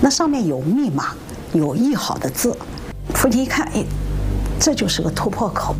那上面有密码，有译好的字。夫妻一看，哎，这就是个突破口。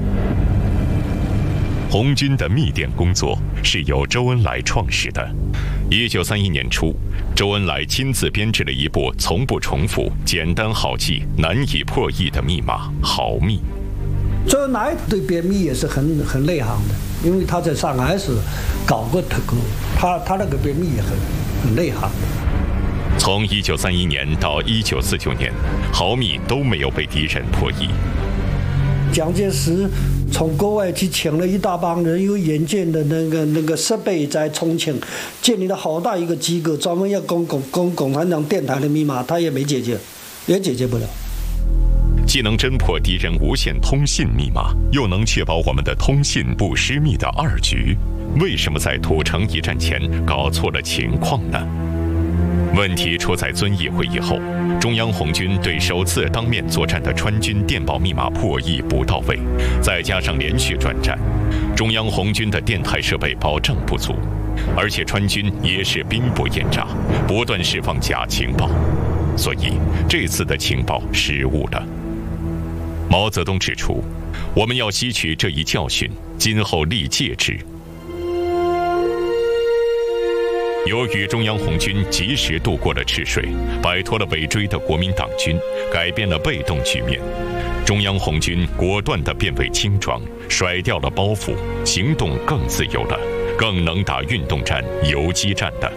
红军的密电工作是由周恩来创始的。1931年初，周恩来亲自编制了一部从不重复、简单好记、难以破译的密码——豪密。 周恩来对编密也是很内行的，因为他在上海是搞过特工，他那个编密也很内行的。 从1931年到1949年，豪密都没有被敌人破译。 蒋介石从国外去请了一大帮人有眼见的那个设备，在重庆建立了好大一个机构，专门要攻共产党电台的密码，他也没解决，也解决不了。 既能侦破敌人无线通信密码，又能确保我们的通信不失密的二局，为什么在土城一战前搞错了情况呢？问题出在遵义会议后，中央红军对首次当面作战的川军电报密码破译不到位，再加上连续转战，中央红军的电台设备保障不足，而且川军也是兵不厌诈，不断释放假情报，所以这次的情报失误了。毛泽东指出，我们要吸取这一教训，今后立戒之。由于中央红军及时渡过了赤水，摆脱了尾追的国民党军，改变了被动局面，中央红军果断地变为轻装，甩掉了包袱，行动更自由了，更能打运动战、游击战的。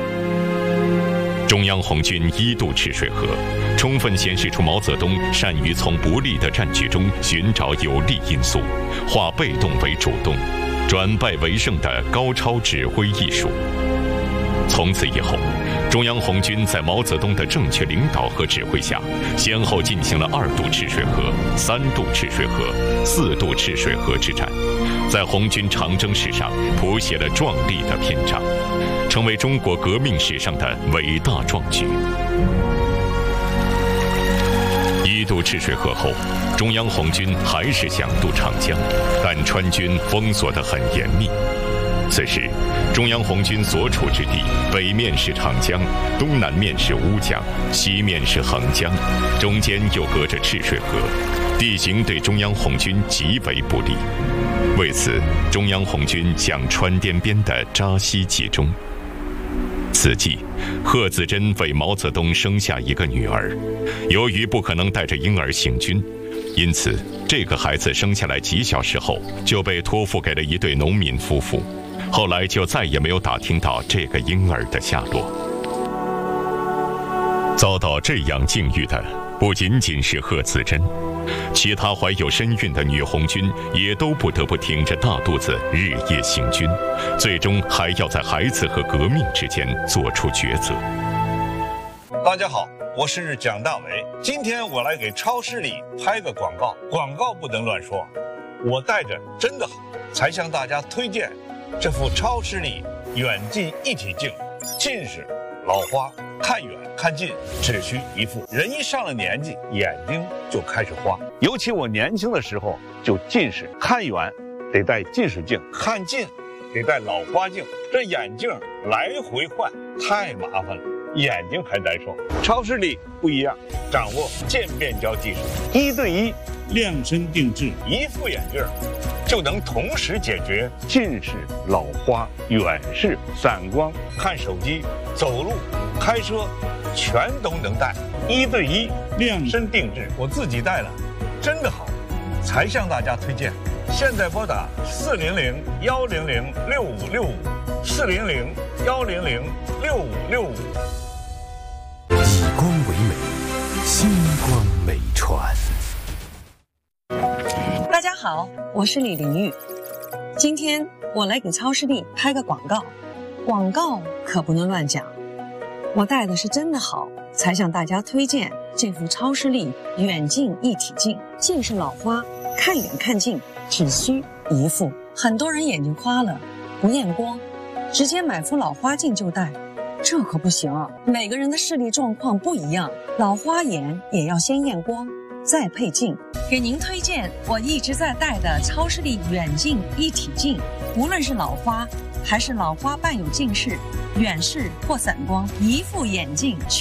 中央红军一渡赤水河，充分显示出毛泽东善于从不利的战局中寻找有利因素，化被动为主动，转败为胜的高超指挥艺术。从此以后，中央红军在毛泽东的正确领导和指挥下，先后进行了2渡赤水河、3渡赤水河、4渡赤水河之战，在红军长征史上谱写了壮丽的篇章，成为中国革命史上的伟大壮举。1渡赤水河后，中央红军还是想渡长江，但川军封锁得很严密。此时，中央红军所处之地，北面是长江，东南面是乌江，西面是横江，中间又隔着赤水河，地形对中央红军极为不利。为此，中央红军向川滇边的扎西集中。此际，贺子珍为毛泽东生下一个女儿，由于不可能带着婴儿行军，因此这个孩子生下来几小时后就被托付给了一对农民夫妇。后来就再也没有打听到这个婴儿的下落。遭到这样境遇的不仅仅是贺子珍，其他怀有身孕的女红军也都不得不挺着大肚子日夜行军，最终还要在孩子和革命之间做出抉择。 大家好，我是蒋大为，今天我来给超市里拍个广告，广告不能乱说，我带着真的好，才向大家推荐这副超视力远近一体镜，近视、老花、看远看近只需一副。人一上了年纪，眼睛就开始花，尤其我年轻的时候就近视，看远得戴近视镜，看近得戴老花镜，这眼镜来回换太麻烦了，眼睛还难受。超视力不一样，掌握渐变焦技术，1对1 量身定制， 一副眼镜就能同时解决近视、老花、远视、散光、看手机、走路、开车，全都能戴，1对1量身定制。我自己戴了，真的好，才向大家推荐。现在拨打400-100-6565，400-100-6565。 以光为美，星光美传。 大家好，我是李玲玉。今天我来给超视力拍个广告，广告可不能乱讲。我戴的是真的好，才向大家推荐这副超视力远近一体镜。近视老花，看远看近只需一副。很多人眼睛花了，不验光，直接买副老花镜就戴，这可不行啊！每个人的视力状况不一样，老花眼也要先验光，再配镜。给您推荐我一直在戴的超视力远近一体镜，无论是老花还是老花伴有近视、远视或散光，一副眼镜